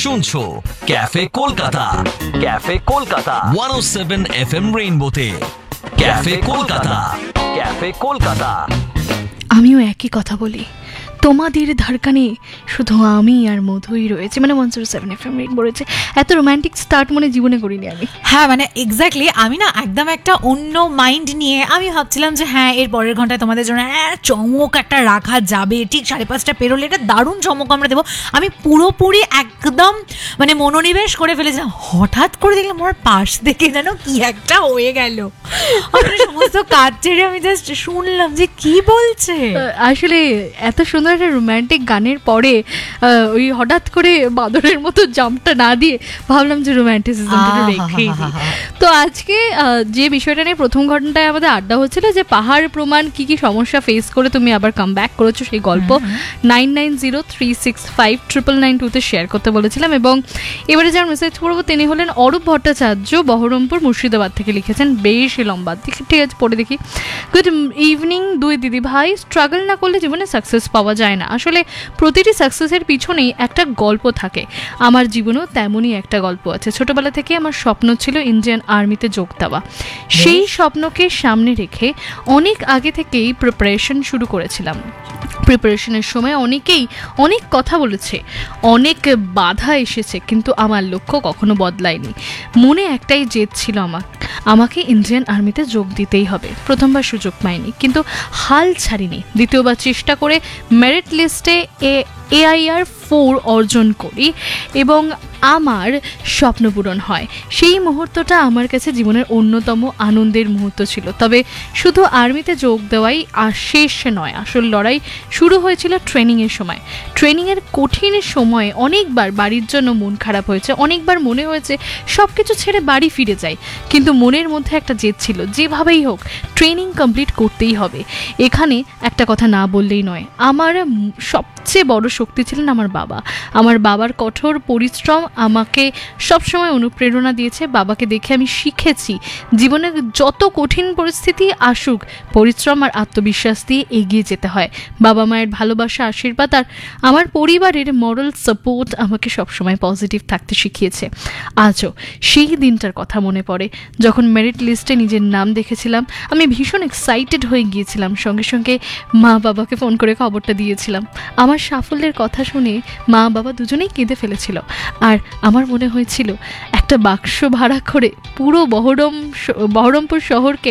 শুনছো cafe Kolkata, cafe Kolkata 107 FM রেইনবোতে। Cafe Kolkata, cafe Kolkata. আমিও একই কথা বলি, তোমাদের ধারকানে শুধু আমি আর মধুই রয়েছে, মানে 107 FM রেইনবো রয়েছে। এত রোম্যান্টিক স্টার্ট মনে জীবনে করিনি আমি। হ্যাঁ মানে এক্স্যাক্টলি, আমি না একদম একটা অন্য মাইন্ড নিয়ে আমি ভাবছিলাম যে হ্যাঁ এর পরের ঘন্টায় তোমাদের জন্য চমক একটা রাখা যাবে, ঠিক 5:30 পেরোলে এটা দারুণ চমক আমরা দেবো। আমি পুরোপুরি একদম মানে মনোনিবেশ করে ফেলেছিলাম, হঠাৎ করে দেখলাম আমার পাশ থেকে যেন কি একটা হয়ে গেল। আমি সমস্ত কাজ ছেড়ে আমি জাস্ট শুনলাম যে কি বলছে। আসলে এত সুন্দর একটা রোম্যান্টিক গানের পরে ওই হঠাৎ করে বাদরের মতো জাম্পটা না দিয়ে ভাবলাম যে রোম্যান্টিসিজমটা রেখেই দিই। তো আজকে যে বিষয়টা নিয়ে প্রথম ঘটনাটায় আমাদের আড্ডা হচ্ছিল যে পাহাড় প্রমাণ কি কি সমস্যা ফেস করে তুমি আবার কাম ব্যাক করেছো, সেই গল্প 9903659992 তে শেয়ার করতে বলেছিলাম। এবং এবারে যার মেসেজ করবো তিনি হলেন অরূপ ভট্টাচার্য, বহরমপুর মুর্শিদাবাদ থেকে লিখেছেন, বেশ লম্বা। ঠিক আছে, পড়ে দেখি। গুড ইভিনিং দুই দিদি ভাই। স্ট্রাগল না করলে জীবনে সাকসেস পাওয়া যায় না। আসলে প্রতিটি সাকসেসের পিছনেই একটা গল্প থাকে। আমার জীবনেও তেমনই একটা গল্প আছে। ছোটবেলা থেকে আমার স্বপ্ন ছিল ইন্ডিয়ান আর্মিতে যোগ দেওয়া। সেই স্বপ্নকে সামনে রেখে অনেক আগে থেকেই প্রিপারেশন শুরু করেছিলাম। প্রিপারেশনের সময় অনেকেই অনেক কথা বলেছে, অনেক বাধা এসেছে, কিন্তু আমার লক্ষ্য কখনো বদলায়নি। মনে একটাই জেদ ছিল, আমাকে ইন্ডিয়ান আর্মিতে যোগ দিতেই হবে। প্রথমবার সুযোগ পাইনি, কিন্তু হাল ছাড়িনি। দ্বিতীয়বার চেষ্টা করে মেরিট লিস্টে AIR 4 অর্জন করি এবং আমার স্বপ্ন পূরণ হয়। সেই মুহূর্তটা আমার কাছে জীবনের অন্যতম আনন্দের মুহূর্ত ছিল। তবে শুধু আর্মিতে যোগ দেওয়াই শেষ নয়, আসল লড়াই শুরু হয়েছিল ট্রেনিংয়ের সময়। ট্রেনিংয়ের কঠিন সময়ে অনেকবার বাড়ির জন্য মন খারাপ হয়েছে, অনেকবার মনে হয়েছে সব কিছু ছেড়ে বাড়ি ফিরে যাই, কিন্তু মনের মধ্যে একটা জেদ ছিল, যেভাবেই হোক ট্রেনিং কমপ্লিট করতেই হবে। এখানে একটা কথা না বললেই নয়, আমার সবচেয়ে বড় শক্তি ছিলেন আমার বাবা। আমার বাবার কঠোর পরিশ্রম আমাকে সবসময় অনুপ্রেরণা দিয়েছে। বাবাকে দেখে আমি শিখেছি জীবনে যত কঠিন পরিস্থিতি আসুক, পরিশ্রম আর আত্মবিশ্বাস দিয়ে এগিয়ে যেতে হয়। বাবা মায়ের ভালোবাসা, আশীর্বাদ আর আমার পরিবারের মরাল সাপোর্ট আমাকে সবসময় পজিটিভ থাকতে শিখিয়েছে। আজও সেই দিনটার কথা মনে পড়ে যখন মেরিট লিস্টে নিজের নাম দেখেছিলাম। আমি ভীষণ এক্সাইটেড হয়ে গিয়েছিলাম, সঙ্গে সঙ্গে মা বাবাকে ফোন করে খবরটা দিয়েছিলাম। আমার সাফল্যের কথা শুনে মা বাবা দুজনেই কেঁদে ফেলেছিল। আর আমার মনে হয়েছিল একটা বাক্স ভাড়া করে পুরো বহরমপুর শহরকে